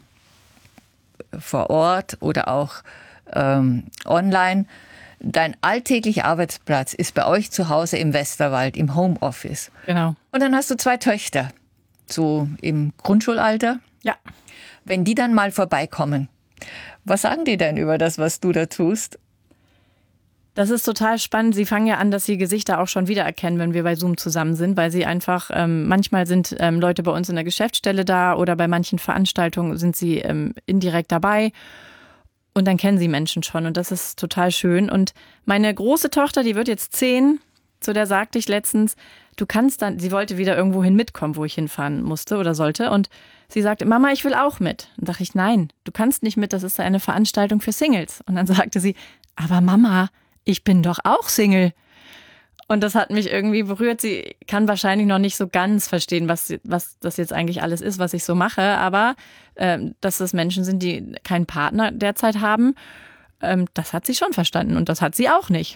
vor Ort oder auch ähm, online. Dein alltäglicher Arbeitsplatz ist bei euch zu Hause im Westerwald, im Homeoffice. Genau. Und dann hast du zwei Töchter, so im Grundschulalter. Ja. Wenn die dann mal vorbeikommen, was sagen die denn über das, was du da tust? Das ist total spannend. Sie fangen ja an, dass sie Gesichter auch schon wiedererkennen, wenn wir bei Zoom zusammen sind, weil sie einfach, ähm, manchmal sind ähm, Leute bei uns in der Geschäftsstelle da oder bei manchen Veranstaltungen sind sie ähm, indirekt dabei. Und dann kennen sie Menschen schon und das ist total schön. Und meine große Tochter, die wird jetzt zehn, zu der sagte ich letztens, du kannst dann, sie wollte wieder irgendwo hin mitkommen, wo ich hinfahren musste oder sollte. Und sie sagte, Mama, ich will auch mit. Und dachte ich, nein, du kannst nicht mit, das ist eine Veranstaltung für Singles. Und dann sagte sie, aber Mama, ich bin doch auch Single. Und das hat mich irgendwie berührt. Sie kann wahrscheinlich noch nicht so ganz verstehen, was, was das jetzt eigentlich alles ist, was ich so mache. Aber ähm, dass das Menschen sind, die keinen Partner derzeit haben, ähm, das hat sie schon verstanden. Und das hat sie auch nicht.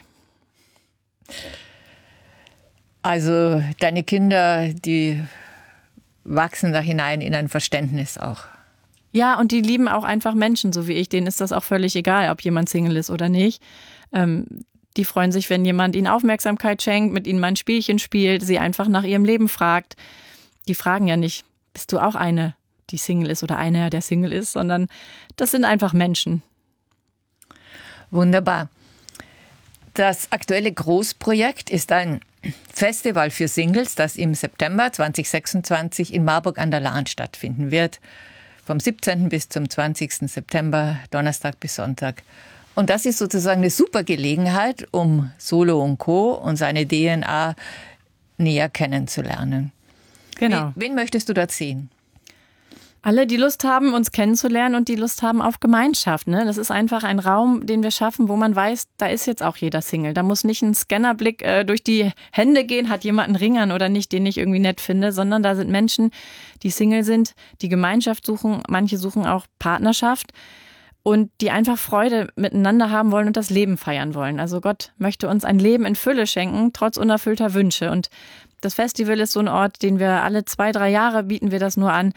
Also deine Kinder, die wachsen da hinein in ein Verständnis auch. Ja, und die lieben auch einfach Menschen, so wie ich. Denen ist das auch völlig egal, ob jemand Single ist oder nicht. Ähm, Die freuen sich, wenn jemand ihnen Aufmerksamkeit schenkt, mit ihnen mal ein Spielchen spielt, sie einfach nach ihrem Leben fragt. Die fragen ja nicht, bist du auch eine, die Single ist oder einer, der Single ist, sondern das sind einfach Menschen. Wunderbar. Das aktuelle Großprojekt ist ein Festival für Singles, das im September zweitausendsechsundzwanzig in Marburg an der Lahn stattfinden wird. Vom siebzehnten bis zum zwanzigsten September, Donnerstag bis Sonntag. Und das ist sozusagen eine super Gelegenheit, um Solo und Co. und seine D N A näher kennenzulernen. Genau. Wen, wen möchtest du da ziehen? Alle, die Lust haben, uns kennenzulernen und die Lust haben auf Gemeinschaft. Ne? Das ist einfach ein Raum, den wir schaffen, wo man weiß, da ist jetzt auch jeder Single. Da muss nicht ein Scannerblick äh, durch die Hände gehen, hat jemand einen Ring an oder nicht, den ich irgendwie nett finde, sondern da sind Menschen, die Single sind, die Gemeinschaft suchen, manche suchen auch Partnerschaft. Und die einfach Freude miteinander haben wollen und das Leben feiern wollen. Also Gott möchte uns ein Leben in Fülle schenken, trotz unerfüllter Wünsche. Und das Festival ist so ein Ort, den wir alle zwei, drei Jahre bieten wir das nur an,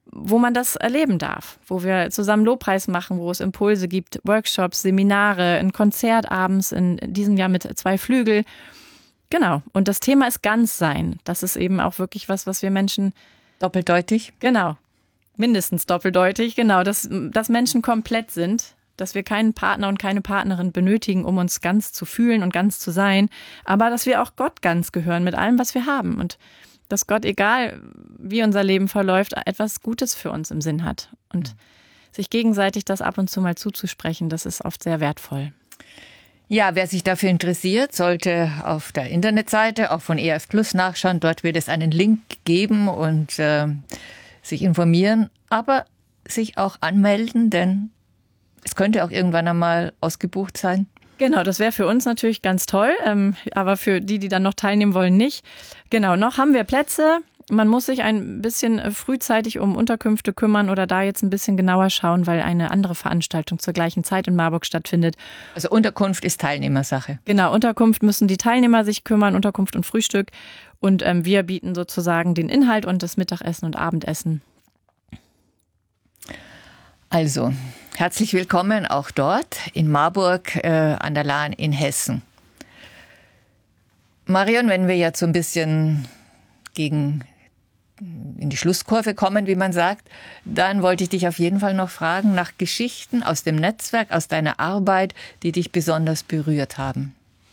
wo man das erleben darf, wo wir zusammen Lobpreis machen, wo es Impulse gibt, Workshops, Seminare, ein Konzert abends, in diesem Jahr mit zwei Flügel. Genau. Und das Thema ist Ganzsein. Das ist eben auch wirklich was, was wir Menschen... Doppeldeutig? Genau. Mindestens doppeldeutig, genau. Dass, dass Menschen komplett sind, dass wir keinen Partner und keine Partnerin benötigen, um uns ganz zu fühlen und ganz zu sein, aber dass wir auch Gott ganz gehören mit allem, was wir haben. Und dass Gott, egal wie unser Leben verläuft, etwas Gutes für uns im Sinn hat. Und sich gegenseitig das ab und zu mal zuzusprechen, das ist oft sehr wertvoll. Ja, wer sich dafür interessiert, sollte auf der Internetseite auch von E R F Plus nachschauen. Dort wird es einen Link geben und äh, sich informieren, aber sich auch anmelden, denn es könnte auch irgendwann einmal ausgebucht sein. Genau, das wäre für uns natürlich ganz toll, ähm, aber für die, die dann noch teilnehmen wollen, nicht. Genau, noch haben wir Plätze. Man muss sich ein bisschen frühzeitig um Unterkünfte kümmern oder da jetzt ein bisschen genauer schauen, weil eine andere Veranstaltung zur gleichen Zeit in Marburg stattfindet. Also Unterkunft ist Teilnehmersache. Genau, Unterkunft müssen die Teilnehmer sich kümmern, Unterkunft und Frühstück. Und ähm, wir bieten sozusagen den Inhalt und das Mittagessen und Abendessen. Also, herzlich willkommen auch dort in Marburg äh, an der Lahn in Hessen. Marion, wenn wir jetzt so ein bisschen gegen in die Schlusskurve kommen, wie man sagt, dann wollte ich dich auf jeden Fall noch fragen nach Geschichten aus dem Netzwerk, aus deiner Arbeit, die dich besonders berührt haben.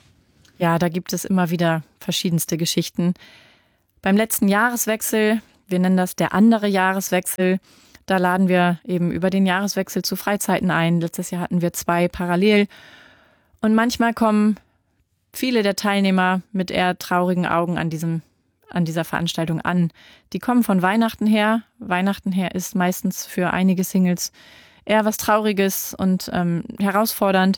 Ja, da gibt es immer wieder verschiedenste Geschichten. Beim letzten Jahreswechsel, wir nennen das der andere Jahreswechsel, da laden wir eben über den Jahreswechsel zu Freizeiten ein. Letztes Jahr hatten wir zwei parallel. Und manchmal kommen viele der Teilnehmer mit eher traurigen Augen an diesem, an dieser Veranstaltung an. Die kommen von Weihnachten her. Weihnachten her ist meistens für einige Singles eher was Trauriges und ähm, herausfordernd.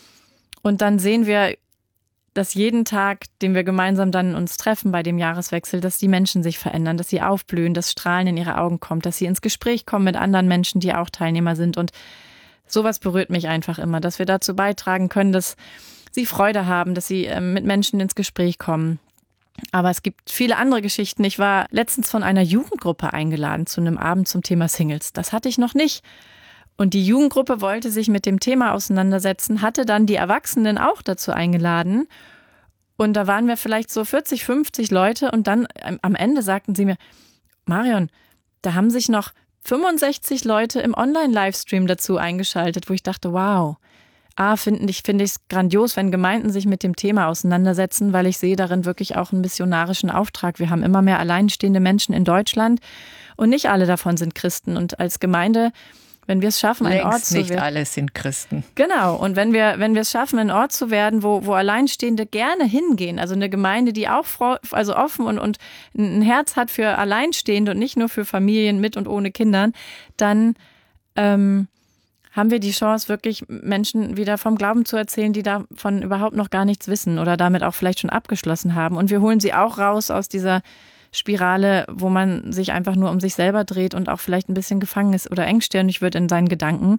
Und dann sehen wir, dass jeden Tag, den wir gemeinsam dann uns treffen bei dem Jahreswechsel, dass die Menschen sich verändern, dass sie aufblühen, dass Strahlen in ihre Augen kommt, dass sie ins Gespräch kommen mit anderen Menschen, die auch Teilnehmer sind. Und sowas berührt mich einfach immer, dass wir dazu beitragen können, dass sie Freude haben, dass sie ähm, mit Menschen ins Gespräch kommen. Aber es gibt viele andere Geschichten. Ich war letztens von einer Jugendgruppe eingeladen zu einem Abend zum Thema Singles. Das hatte ich noch nicht. Und die Jugendgruppe wollte sich mit dem Thema auseinandersetzen, hatte dann die Erwachsenen auch dazu eingeladen. Und da waren wir vielleicht so vierzig, fünfzig Leute. Und dann am Ende sagten sie mir, Marion, da haben sich noch fünfundsechzig Leute im Online-Livestream dazu eingeschaltet, wo ich dachte, wow. A, finde ich finde ich es grandios, wenn Gemeinden sich mit dem Thema auseinandersetzen, weil ich sehe darin wirklich auch einen missionarischen Auftrag. Wir haben immer mehr alleinstehende Menschen in Deutschland und nicht alle davon sind Christen. Und als Gemeinde, wenn wir es schaffen, ein Ort zu werden. Nicht alle sind Christen. Genau. Und wenn wir, wenn wir es schaffen, ein Ort zu werden, wo, wo Alleinstehende gerne hingehen, also eine Gemeinde, die auch also offen und, und ein Herz hat für Alleinstehende und nicht nur für Familien mit und ohne Kindern, dann ähm, haben wir die Chance, wirklich Menschen wieder vom Glauben zu erzählen, die davon überhaupt noch gar nichts wissen oder damit auch vielleicht schon abgeschlossen haben. Und wir holen sie auch raus aus dieser Spirale, wo man sich einfach nur um sich selber dreht und auch vielleicht ein bisschen gefangen ist oder engstirnig wird in seinen Gedanken.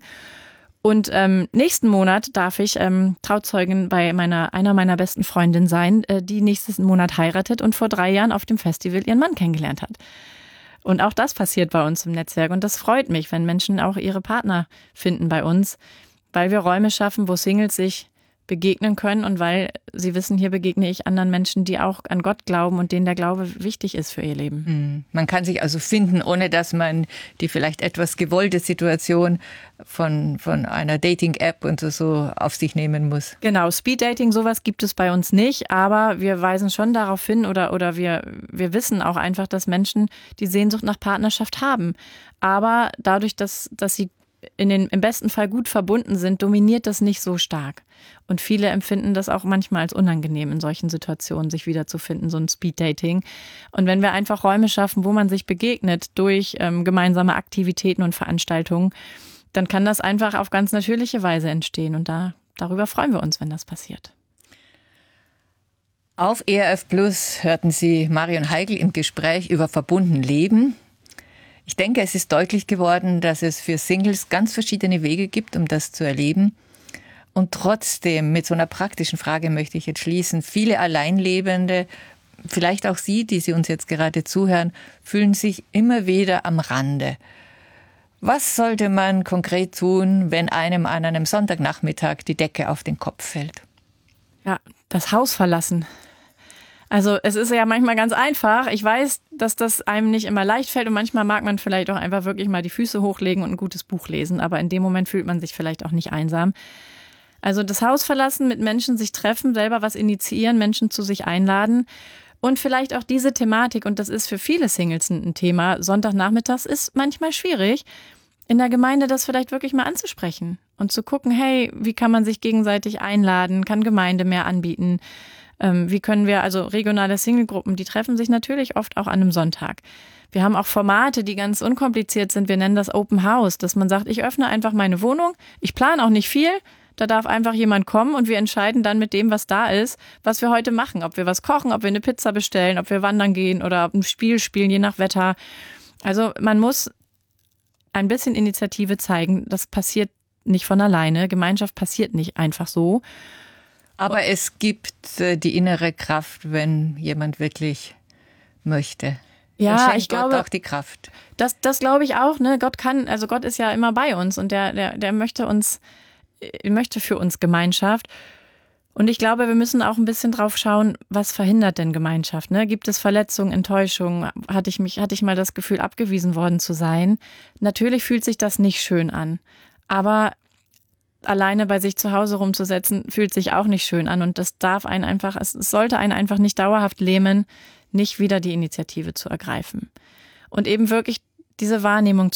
Und ähm, nächsten Monat darf ich ähm, Trauzeugin bei meiner einer meiner besten Freundinnen sein, äh, die nächsten Monat heiratet und vor drei Jahren auf dem Festival ihren Mann kennengelernt hat. Und auch das passiert bei uns im Netzwerk. Und das freut mich, wenn Menschen auch ihre Partner finden bei uns, weil wir Räume schaffen, wo Singles sich begegnen können und weil sie wissen, hier begegne ich anderen Menschen, die auch an Gott glauben und denen der Glaube wichtig ist für ihr Leben. Man kann sich also finden, ohne dass man die vielleicht etwas gewollte Situation von, von einer Dating-App und so, so auf sich nehmen muss. Genau, Speed-Dating, sowas gibt es bei uns nicht, aber wir weisen schon darauf hin oder, oder wir, wir wissen auch einfach, dass Menschen die Sehnsucht nach Partnerschaft haben. Aber dadurch, dass, dass sie in den, im besten Fall gut verbunden sind, dominiert das nicht so stark. Und viele empfinden das auch manchmal als unangenehm, in solchen Situationen sich wiederzufinden, so ein Speed-Dating. Und wenn wir einfach Räume schaffen, wo man sich begegnet durch ähm, gemeinsame Aktivitäten und Veranstaltungen, dann kann das einfach auf ganz natürliche Weise entstehen. Und da, darüber freuen wir uns, wenn das passiert. Auf E R F Plus hörten Sie Marion Heigl im Gespräch über verbunden Leben. Ich denke, es ist deutlich geworden, dass es für Singles ganz verschiedene Wege gibt, um das zu erleben. Und trotzdem, mit so einer praktischen Frage möchte ich jetzt schließen, viele Alleinlebende, vielleicht auch Sie, die Sie uns jetzt gerade zuhören, fühlen sich immer wieder am Rande. Was sollte man konkret tun, wenn einem an einem Sonntagnachmittag die Decke auf den Kopf fällt? Ja, das Haus verlassen. Also es ist ja manchmal ganz einfach. Ich weiß, dass das einem nicht immer leicht fällt und manchmal mag man vielleicht auch einfach wirklich mal die Füße hochlegen und ein gutes Buch lesen, aber in dem Moment fühlt man sich vielleicht auch nicht einsam. Also das Haus verlassen, mit Menschen sich treffen, selber was initiieren, Menschen zu sich einladen und vielleicht auch diese Thematik, und das ist für viele Singles ein Thema, Sonntagnachmittags ist manchmal schwierig, in der Gemeinde das vielleicht wirklich mal anzusprechen und zu gucken, hey, wie kann man sich gegenseitig einladen, kann Gemeinde mehr anbieten, ähm, wie können wir, also regionale Singlegruppen, die treffen sich natürlich oft auch an einem Sonntag. Wir haben auch Formate, die ganz unkompliziert sind, wir nennen das Open House, dass man sagt, ich öffne einfach meine Wohnung, ich plane auch nicht viel, da darf einfach jemand kommen und wir entscheiden dann mit dem, was da ist, was wir heute machen, ob wir was kochen, ob wir eine Pizza bestellen, ob wir wandern gehen oder ein Spiel spielen, je nach Wetter. Also man muss ein bisschen Initiative zeigen. Das passiert nicht von alleine. Gemeinschaft passiert nicht einfach so. Aber es gibt äh, die innere Kraft, wenn jemand wirklich möchte. Ja, ich ich glaube auch die Kraft. Das, das glaube ich auch. Ne, Gott kann, also Gott ist ja immer bei uns und der, der, der möchte uns, möchte für uns Gemeinschaft. Und ich glaube, wir müssen auch ein bisschen drauf schauen, was verhindert denn Gemeinschaft? Ne? Gibt es Verletzungen, Enttäuschungen? Hatte ich mich, hatte ich mal das Gefühl, abgewiesen worden zu sein? Natürlich fühlt sich das nicht schön an. Aber alleine bei sich zu Hause rumzusetzen, fühlt sich auch nicht schön an. Und das darf einen einfach, es sollte einen einfach nicht dauerhaft lähmen, nicht wieder die Initiative zu ergreifen. Und eben wirklich diese Wahrnehmung